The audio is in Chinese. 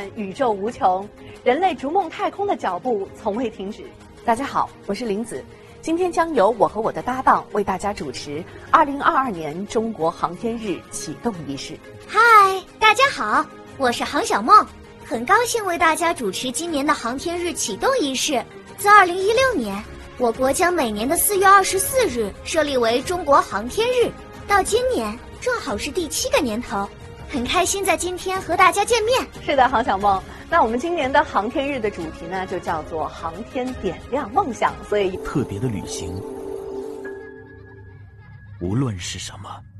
看宇宙无穷，人类逐梦太空的脚步从未停止。大家好，我是林子，今天将由我和我的搭档为大家主持2022年中国航天日启动仪式。 嗨，大家好，我是航小梦，很高兴为大家主持今年的航天日启动仪式。自2016年，我国将每年的4月24日设立为中国航天日，到今年正好是第7个年头，很开心在今天和大家见面。 是的，航小梦，那我们今年的航天日的主题呢，就叫做航天点亮梦想，所以特别的旅行，无论是什么，